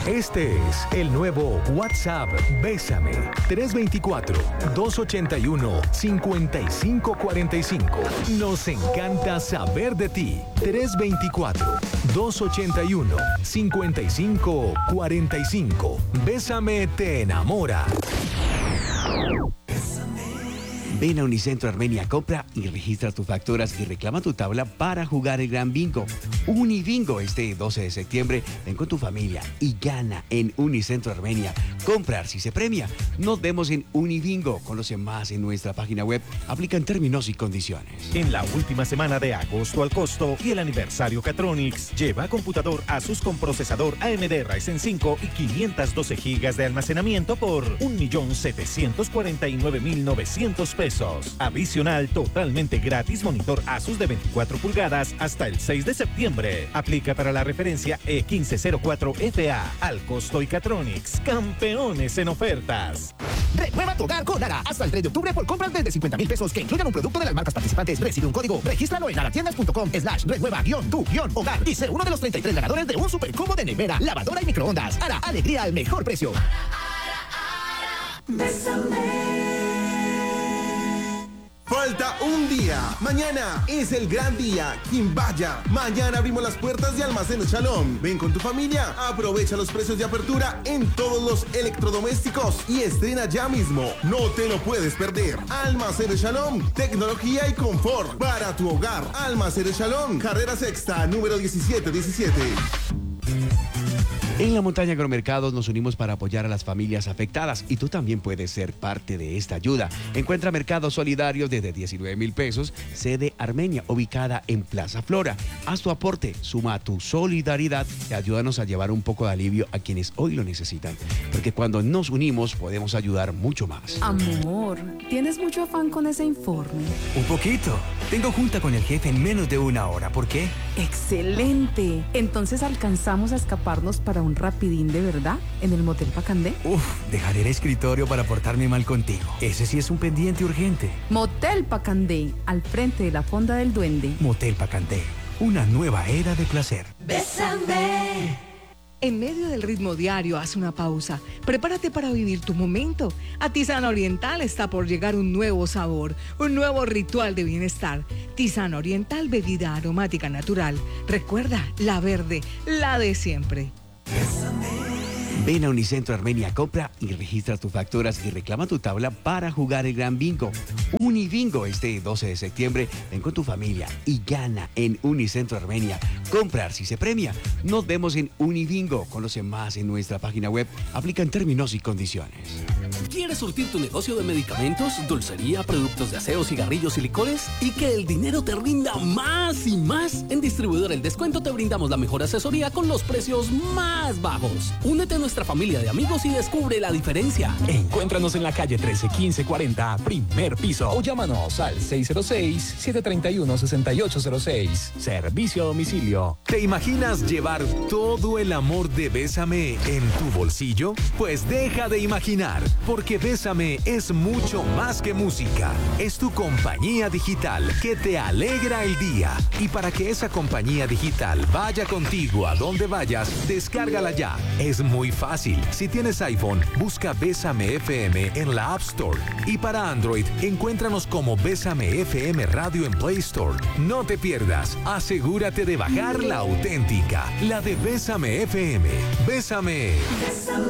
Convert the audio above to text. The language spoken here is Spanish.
Este es el nuevo WhatsApp Bésame. 324-281-5545. Nos encanta saber de ti. 324-281-5545. Bésame te enamora. Ven a Unicentro Armenia, compra y registra tus facturas y reclama tu tabla para jugar el Gran Bingo. Unibingo este 12 de septiembre. Ven con tu familia y gana en Unicentro Armenia. Comprar si se premia. Nos vemos en Unibingo. Conoce más en nuestra página web. Aplican términos y condiciones. En la última semana de agosto al costo y el aniversario Catronics, lleva computador Asus con procesador AMD Ryzen 5 y 512 GB de almacenamiento por 1.749.900 pesos. Adicional, totalmente gratis, monitor Asus de 24 pulgadas hasta el 6 de septiembre. Aplica para la referencia E1504FA. Al costo y Catronics, campeones en ofertas. Renueva tu hogar con Ara. Hasta el 3 de octubre por compras desde 50.000 pesos que incluyan un producto de las marcas participantes. Recibe un código. Regístralo en aratiendas.com/renueva-tu-hogar y sé uno de los 33 ganadores de un super combo de nevera, lavadora y microondas. Ara, alegría al mejor precio. Falta un día. Mañana es el gran día. Quimbaya. Mañana abrimos las puertas de Almacenes Shalom. Ven con tu familia. Aprovecha los precios de apertura en todos los electrodomésticos y estrena ya mismo. No te lo puedes perder. Almacenes Shalom. Tecnología y confort para tu hogar. Almacenes Shalom. Carrera Sexta, número 1717. En la Montaña Agromercados nos unimos para apoyar a las familias afectadas y tú también puedes ser parte de esta ayuda. Encuentra mercados solidarios desde 19.000 pesos, sede Armenia, ubicada en Plaza Flora. Haz tu aporte, suma a tu solidaridad y ayúdanos a llevar un poco de alivio a quienes hoy lo necesitan. Porque cuando nos unimos podemos ayudar mucho más. Amor, ¿tienes mucho afán con ese informe? Un poquito. Tengo junta con el jefe en menos de una hora. ¿Por qué? ¡Excelente! Entonces alcanzamos a escaparnos para un rapidín de verdad en el Motel Pacandé. Dejaré el escritorio para portarme mal contigo. Ese sí es un pendiente urgente. Motel Pacandé, al frente de la Fonda del Duende. Motel Pacandé, una nueva era de placer. Bésame. En medio del ritmo diario, haz una pausa. Prepárate para vivir tu momento. A Tisana Oriental está por llegar un nuevo sabor, un nuevo ritual de bienestar. Tisana Oriental, bebida aromática natural. Recuerda, la verde, la de siempre. Ven a Unicentro Armenia, compra y registra tus facturas y reclama tu tabla para jugar el Gran Bingo. Unibingo este 12 de septiembre. Ven con tu familia y gana en Unicentro Armenia. Comprar si se premia. Nos vemos en Unibingo. Conoce más en nuestra página web. Aplican términos y condiciones. ¿Quieres surtir tu negocio de medicamentos, dulcería, productos de aseo, cigarrillos y licores? ¿Y que el dinero te rinda más y más? En Distribuidor El Descuento te brindamos la mejor asesoría con los precios más bajos. Únete a nuestra familia de amigos y descubre la diferencia. Encuéntranos en la calle 13 1540, primer piso. O llámanos al 606-731-6806. Servicio a domicilio. ¿Te imaginas llevar todo el amor de Bésame en tu bolsillo? Pues deja de imaginar, porque Bésame es mucho más que música. Es tu compañía digital que te alegra el día. Y para que esa compañía digital vaya contigo a donde vayas, descárgala ya. Es muy fácil. Si tienes iPhone, busca Bésame FM en la App Store. Y para Android, encuéntranos como Bésame FM Radio en Play Store. No te pierdas. Asegúrate de bajar la auténtica, la de Bésame FM. Bésame.